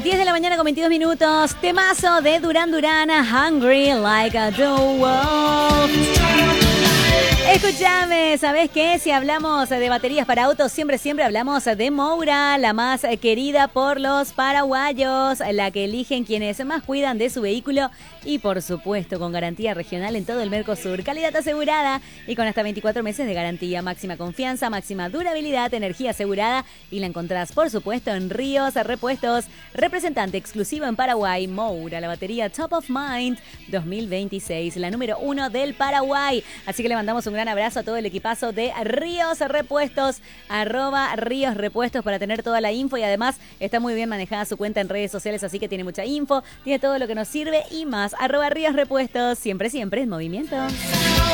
10 de la mañana con 22 minutos. Temazo de Duran Duran, Hungry Like a Wolf. Escúchame, ¿sabés qué? Si hablamos de baterías para autos, siempre hablamos de Moura, la más querida por los paraguayos, la que eligen quienes más cuidan de su vehículo y, por supuesto, con garantía regional en todo el Mercosur. Calidad asegurada y con hasta 24 meses de garantía, máxima confianza, máxima durabilidad, energía asegurada y la encontrás, por supuesto, en Ríos Repuestos, representante exclusivo en Paraguay, Moura, la batería Top of Mind 2026, la número 1 del Paraguay. Así que le mandamos un gran abrazo a todo el equipazo de Ríos Repuestos, @Ríos Repuestos para tener toda la info y además está muy bien manejada su cuenta en redes sociales, así que tiene mucha info, tiene todo lo que nos sirve y más. @Ríos Repuestos, siempre en movimiento.